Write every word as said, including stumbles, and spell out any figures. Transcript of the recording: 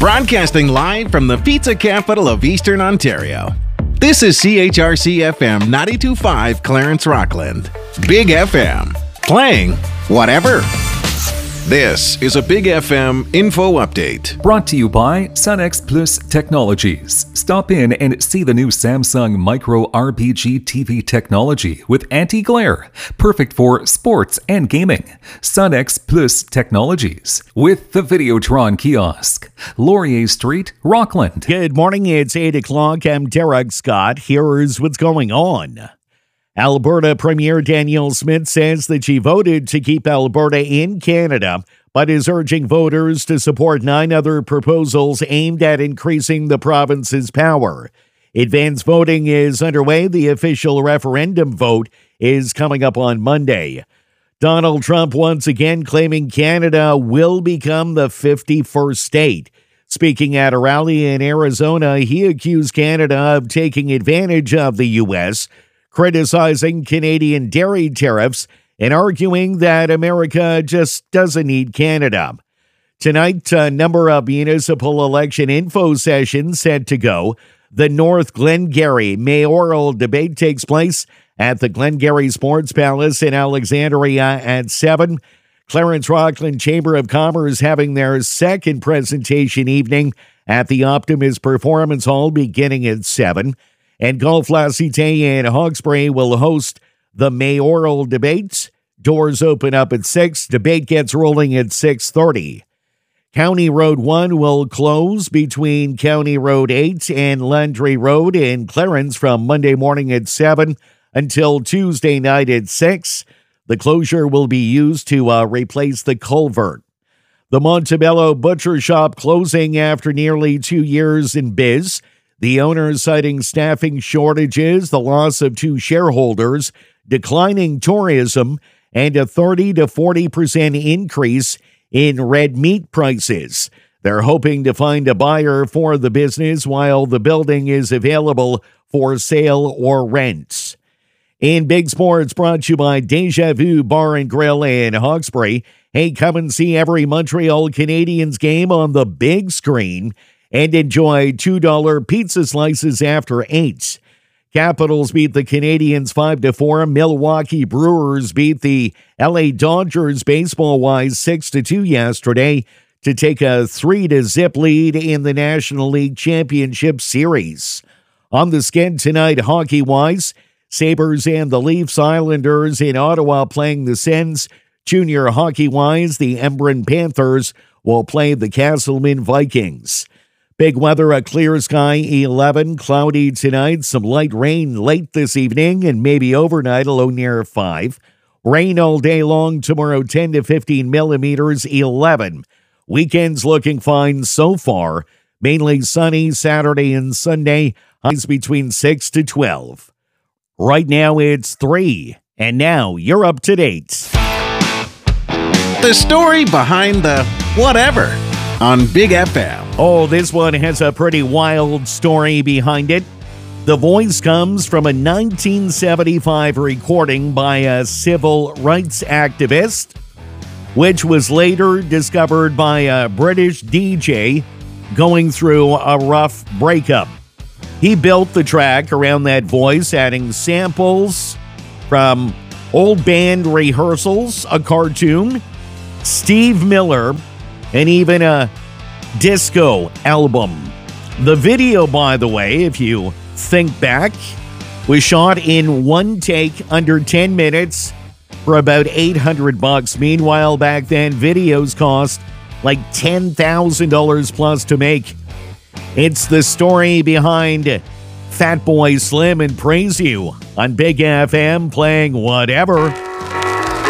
Broadcasting live from the pizza capital of Eastern Ontario. This is C H R C F M ninety-two point five Clarence Rockland. Big F M. Playing whatever. This is a Big F M info update. Brought to you by SunX Plus Technologies. Stop in and see the new Samsung Micro R P G T V technology with anti-glare. Perfect for sports and gaming. SunX Plus Technologies with the Videotron kiosk. Laurier Street, Rockland. Good morning. It's eight o'clock. I'm Derek Scott. Here's what's going on. Alberta Premier Danielle Smith says that she voted to keep Alberta in Canada, but is urging voters to support nine other proposals aimed at increasing the province's power. Advance voting is underway. The official referendum vote is coming up on Monday. Donald Trump once again claiming Canada will become the fifty-first state. Speaking at a rally in Arizona, he accused Canada of taking advantage of the U S, criticizing Canadian dairy tariffs and arguing that America just doesn't need Canada. Tonight, a number of municipal election info sessions set to go. The North Glengarry mayoral debate takes place at the Glengarry Sports Palace in Alexandria at seven. Clarence Rockland Chamber of Commerce having their second presentation evening at the Optimus Performance Hall beginning at seven. And Golf La Cité in Hawkesbury will host the mayoral debates. Doors open up at six. Debate gets rolling at six thirty. County Road one will close between County Road eight and Landry Road in Clarence from Monday morning at seven until Tuesday night at six. The closure will be used to uh, replace the culvert. The Montebello Butcher Shop closing after nearly two years in biz. The owner citing staffing shortages, the loss of two shareholders, declining tourism, and a thirty to forty percent increase in red meat prices. They're hoping to find a buyer for the business while the building is available for sale or rent. In Big Sports, brought to you by Deja Vu Bar and Grill in Hawkesbury. Hey, come and see every Montreal Canadiens game on the big screen and enjoy two dollar pizza slices after eight. Capitals beat the Canadiens five to four. Milwaukee Brewers beat the L A Dodgers baseball-wise six to two yesterday to take a three to zip lead in the National League Championship Series. On the skid tonight, hockey-wise, Sabres and the Leafs. Islanders in Ottawa playing the Sens. Junior hockey-wise, the Embrun Panthers will play the Castleman Vikings. Big weather, a clear sky, eleven, cloudy tonight, some light rain late this evening and maybe overnight, a low near five. Rain all day long tomorrow, ten to fifteen millimeters, eleven. Weekends looking fine so far, mainly sunny Saturday and Sunday, highs between six to twelve. Right now it's three, and now you're up to date. The story behind the whatever on Big F M. Oh, this one has a pretty wild story behind it. The voice comes from a nineteen seventy-five recording by a civil rights activist, which was later discovered by a British D J going through a rough breakup. He built the track around that voice, adding samples from old band rehearsals, a cartoon, Steve Miller, and even a disco album. The video, by the way, if you think back, was shot in one take under ten minutes for about eight hundred bucks. Meanwhile, back then, videos cost like ten thousand dollars plus to make. It's the story behind Fatboy Slim and Praise You on Big F M, playing whatever.